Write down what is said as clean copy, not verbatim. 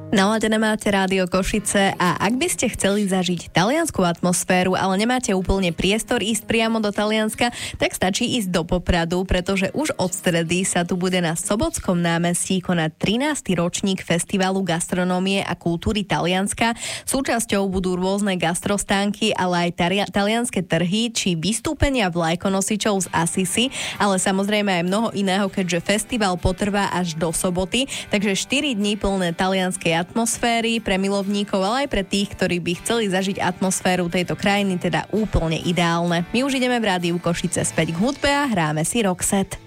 Naladené máte Rádio Košice a ak by ste chceli zažiť taliansku atmosféru, ale nemáte úplne priestor ísť priamo do Talianska, tak stačí ísť do Popradu, pretože už od stredy sa tu bude na Sobotskom námestí konať 13. ročník Festivalu gastronómie a kultúry Talianska. Súčasťou budú rôzne gastrostánky, ale aj talianske trhy či vystúpenia vlajkonosičov z Assisi, ale samozrejme aj mnoho iného, keďže festival potrvá až do soboty, takže 4 dní plné talianskej atmosféry pre milovníkov, ale aj pre tých, ktorí by chceli zažiť atmosféru tejto krajiny, teda úplne ideálne. My už ideme v Rádiu Košice späť k hudbe a hráme si Roxette.